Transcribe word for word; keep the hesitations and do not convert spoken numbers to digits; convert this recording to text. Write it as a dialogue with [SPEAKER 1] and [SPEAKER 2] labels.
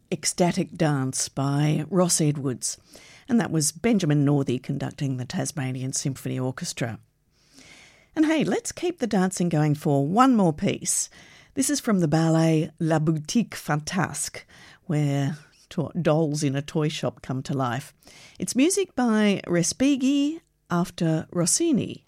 [SPEAKER 1] Ecstatic Dance by Ross Edwards, and that was Benjamin Northey conducting the Tasmanian Symphony Orchestra. And hey, let's keep the dancing going for one more piece. This is from the ballet La Boutique Fantasque, where to- dolls in a toy shop come to life. It's music by Respighi after Rossini.